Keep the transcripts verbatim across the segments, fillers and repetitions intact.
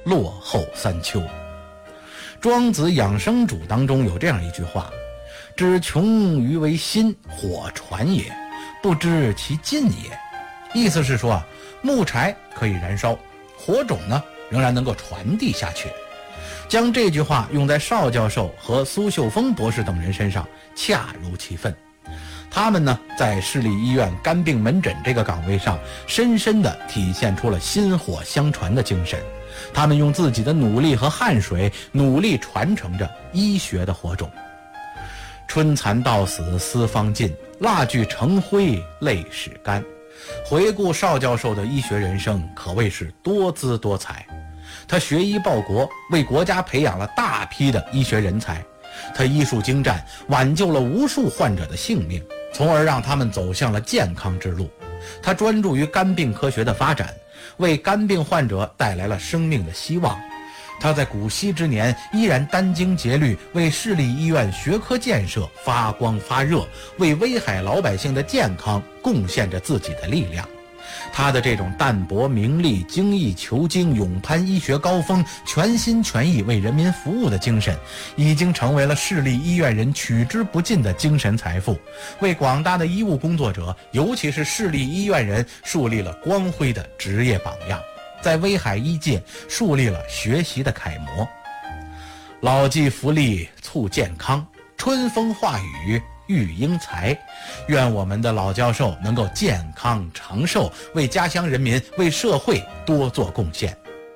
落后三秋。庄子养生主当中有这样一句话：知穷于为薪，火传也，不知其尽也。意思是说啊，木柴可以燃烧，火种呢仍然能够传递下去。将这句话用在邵教授和苏秀峰博士等人身上，恰如其分。他们呢，在市立医院肝病门诊这个岗位上，深深地体现出了薪火相传的精神。他们用自己的努力和汗水，努力传承着医学的火种。春蚕到死丝方尽，蜡炬成灰泪始干。回顾邵教授的医学人生，可谓是多姿多彩。他学医报国，为国家培养了大批的医学人才。他医术精湛，挽救了无数患者的性命，从而让他们走向了健康之路。他专注于肝病科学的发展，为肝病患者带来了生命的希望。他在古稀之年依然殚精竭虑，为市立医院学科建设发光发热，为威海老百姓的健康贡献着自己的力量。他的这种淡泊名利、精益求精、勇攀医学高峰、全心全意为人民服务的精神，已经成为了市立医院人取之不尽的精神财富，为广大的医务工作者，尤其是市立医院人树立了光辉的职业榜样，在威海医界树立了学习的楷模。老骥伏枥，促健康；春风化雨，育英才。愿我们的老教授能够健康长寿，为家乡人民、为社会多做贡献。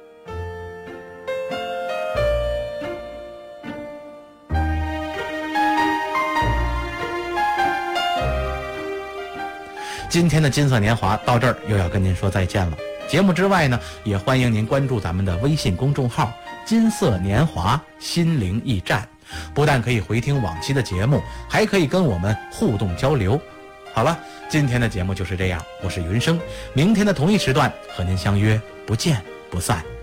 今天的金色年华到这儿又要跟您说再见了。节目之外呢，也欢迎您关注咱们的微信公众号金色年华心灵驿站，不但可以回听往期的节目，还可以跟我们互动交流。好了，今天的节目就是这样，我是云生，明天的同一时段和您相约不见不散。